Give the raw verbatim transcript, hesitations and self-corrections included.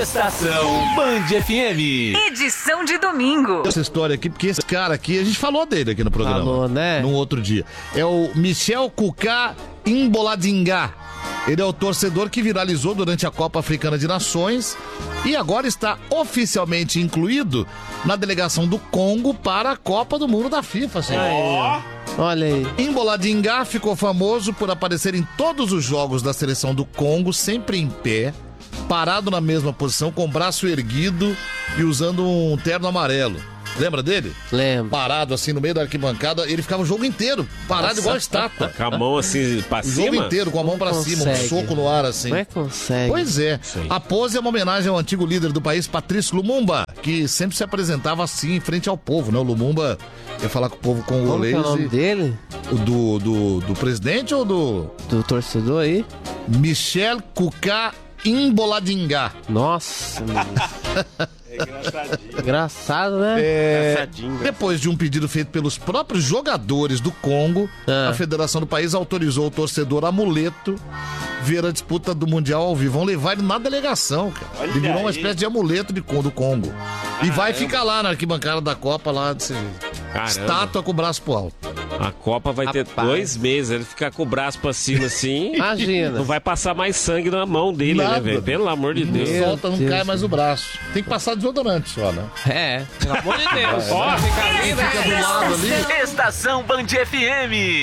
Estação Band F M. Edição de domingo. Essa história aqui, porque esse cara aqui, a gente falou dele aqui no programa. Falou, né? Num outro dia. É o Michel Cucá Imboladinga. Ele é o torcedor que viralizou durante a Copa Africana de Nações e agora está oficialmente incluído na delegação do Congo para a Copa do Mundo da FIFA, senhor. Aí, olha aí. Imboladinga ficou famoso por aparecer em todos os jogos da seleção do Congo, sempre em pé, parado na mesma posição, com o braço erguido e usando um terno amarelo. Lembra dele? Lembro. Parado assim no meio da arquibancada, ele ficava o jogo inteiro, parado. Nossa. Igual estátua. Com a mão assim pra o cima? O jogo inteiro, com a mão pra consegue. cima, um soco no ar assim. Como é que consegue? Pois é. A pose é uma homenagem ao antigo líder do país, Patrice Lumumba, que sempre se apresentava assim em frente ao povo, né? O Lumumba ia falar com o povo congolês. Qual que é o nome dele? O do, do, do presidente ou do... Do torcedor aí? Michel Cucá Imboladinga. Nossa, menino. É engraçadinho. Engraçado, né? É, Engraçadinho. depois de um pedido feito pelos próprios jogadores do Congo, Ah. a federação do país autorizou o torcedor amuleto ver a disputa do Mundial ao vivo. Vão levar ele na delegação, cara. Olha Ele virou uma aí. espécie de amuleto de, do Congo. E vai ficar lá na arquibancada da Copa, lá desse jeito. Caramba. Estátua com o braço pro alto. A Copa vai ter Rapaz. dois meses. Ele ficar com o braço pra cima assim. Imagina. Não vai passar mais sangue na mão dele, Nada. né, velho? Pelo amor de Não Deus. solta, não Deus cai Deus. mais o braço. Tem que passar desodorante só, né? É, pelo amor de Deus. Ó, fica ali, né? Fica do lado ali. Estação Band F M.